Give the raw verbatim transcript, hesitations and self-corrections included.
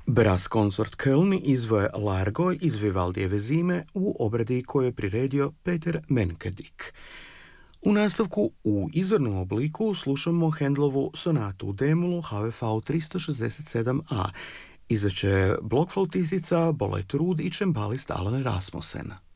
Brass Consort Köln izvoje Largo iz Vivaldijeve zime u obradi koju je priredio Peter Menkedik. U nastavku u izvornom obliku slušamo Handlovu sonatu u D-molu H V V tristo šezdeset sedam A. Izveće blokflautistica Bolette Rud i čembalist Alan Rasmussen.